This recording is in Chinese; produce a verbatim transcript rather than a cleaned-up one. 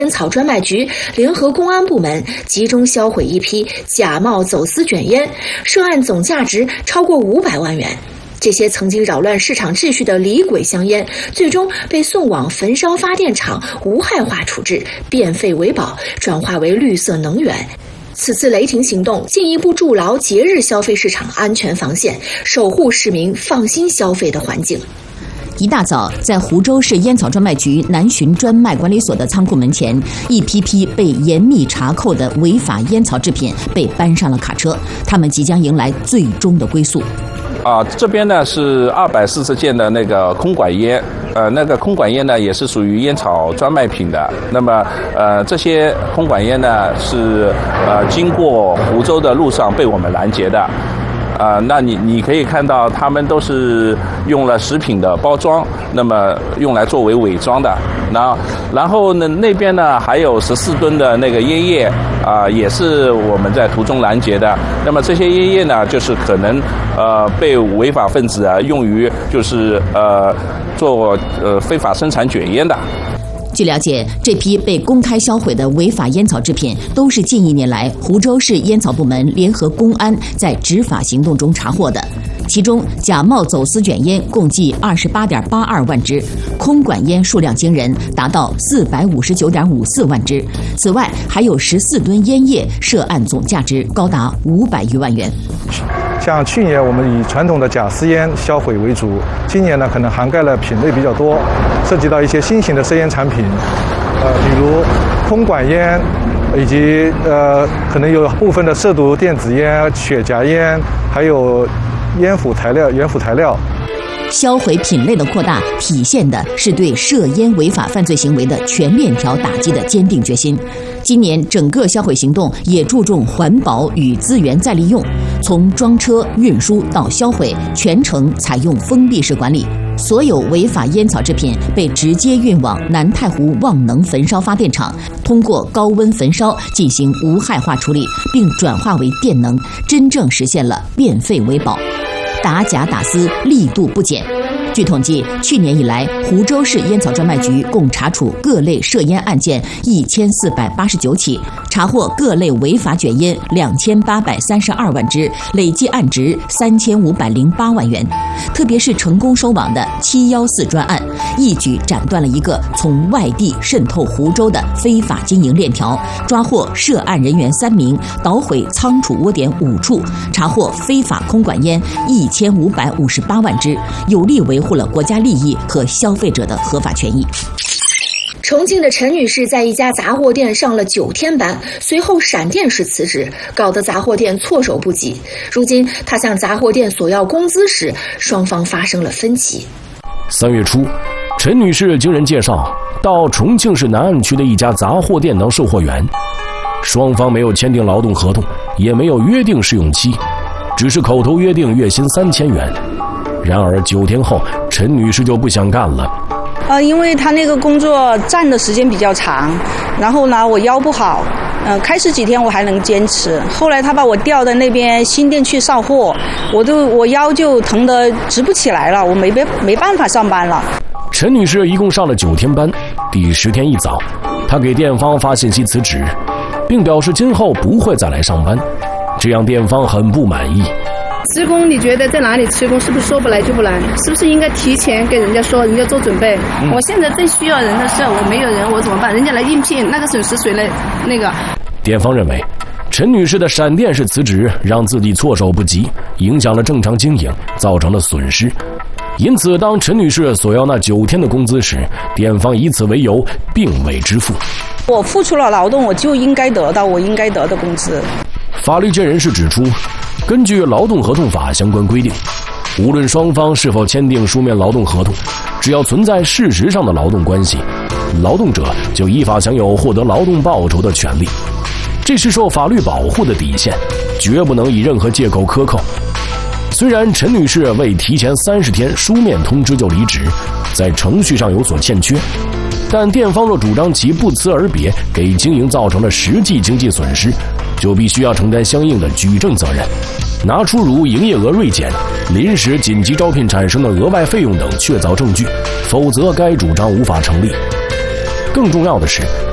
烟草专卖局联合公安部门集中销毁一批假冒走私卷烟，涉案总价值超过五百万元。这些曾经扰乱市场秩序的李鬼香烟，最终被送往焚烧发电厂无害化处置，变废为宝，转化为绿色能源。此次雷霆行动进一步筑牢节日消费市场安全防线，守护市民放心消费的环境。 一大早，在湖州市烟草专卖局南浔专卖管理所的仓库门前，一批批被严密查扣的违法烟草制品被搬上了卡车，他们即将迎来最终的归宿。 啊，这边呢是二百四十件的那个空管烟，呃，那个空管烟呢也是属于烟草专卖品的。那么，呃，这些空管烟呢是呃经过湖州的路上被我们拦截的。啊、呃，那你你可以看到，他们都是用了食品的包装，那么用来作为伪装的。那然后呢，那边呢还有十四吨的那个烟叶啊、呃，也是我们在途中拦截的。那么这些烟叶呢，就是可能呃被违法分子啊用于就是呃做呃非法生产卷烟的。 据了解，这批被公开销毁的违法烟草制品，都是近一年来湖州市烟草部门联合公安在执法行动中查获的。其中，假冒走私卷烟共计二十八点八二万支，空管烟数量惊人，达到四百五十九点五四万支。此外，还有十四吨烟叶，涉案总价值高达五百余万元。 像去年我们以传统的假私烟销毁为主，今年呢可能涵盖了品类比较多，涉及到一些新型的涉烟产品，呃，比如空管烟，以及呃可能有部分的涉毒电子烟、雪茄烟，还有烟辅材料、原辅材料。 销毁品类的扩大，体现的是对涉烟违法犯罪行为的全链条打击的坚定决心。今年整个销毁行动也注重环保与资源再利用，从装车、运输到销毁，全程采用封闭式管理。所有违法烟草制品被直接运往南太湖望能焚烧发电厂，通过高温焚烧进行无害化处理，并转化为电能，真正实现了变废为宝。打假打私力度不减。据统计，去年以来，湖州市烟草专卖局共查处各类涉烟案件一千四百八十九起，查获各类违法卷烟两千八百三十二万支，累计案值三千五百零八万元。特别是成功收网的七一四专案，一举斩断了一个从外地渗透湖州的非法经营链条，抓获涉案人员三名，捣毁仓储窝点五处，查获非法空管烟一千五百五十八万支，有力维护了国家利益和消费者的合法权益。 重庆的陈女士在一家杂货店上了九天班，随后闪电式辞职，搞得杂货店措手不及。如今她向杂货店索要工资时，双方发生了分歧。 三月初，陈女士经人介绍到重庆市南岸区的一家杂货店当售货员，双方没有签订劳动合同，也没有约定试用期，只是口头约定月薪三千元。然而九天后，陈女士就不想干了。 呃，因为他那个工作站的时间比较长，然后呢，我腰不好，嗯、呃，开始几天我还能坚持，后来他把我调到那边新店去上货，我都我腰就疼得直不起来了，我没没没办法上班了。 陈女士一共上了九天班，第十天一早，她给店方发信息辞职，并表示今后不会再来上班，这样店方很不满意。 施工你觉得在哪里施工，是不是说不来就不来，是不是应该提前跟人家说，人家做准备、嗯、我现在正需要人的事，我没有人我怎么办，人家来应聘，那个损失谁来那个。 店方认为陈女士的闪电式辞职让自己措手不及，影响了正常经营，造成了损失。因此当陈女士索要那九天的工资时，店方以此为由并未支付。 我付出了劳动，我就应该得到我应该得的工资。 法律界人士指出，根据劳动合同法相关规定，无论双方是否签订书面劳动合同，只要存在事实上的劳动关系，劳动者就依法享有获得劳动报酬的权利。这是受法律保护的底线，绝不能以任何借口克扣。虽然陈女士未提前三十天书面通知就离职，在程序上有所欠缺，但店方若主张其不辞而别给经营造成了实际经济损失，就必须要承担相应的举证责任，拿出如营业额锐减、临时紧急招聘产生的额外费用等确凿证据，否则该主张无法成立。更重要的是，